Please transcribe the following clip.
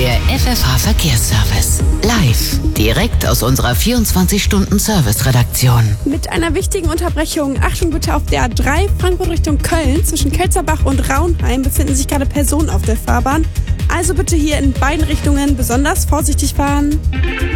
Der FFH Verkehrsservice. Live. Direkt aus unserer 24-Stunden-Service-Redaktion. Mit einer wichtigen Unterbrechung. Achtung bitte auf der A3 Frankfurt Richtung Köln. Zwischen Kelzerbach und Raunheim befinden sich gerade Personen auf der Fahrbahn. Also bitte hier in beiden Richtungen besonders vorsichtig fahren.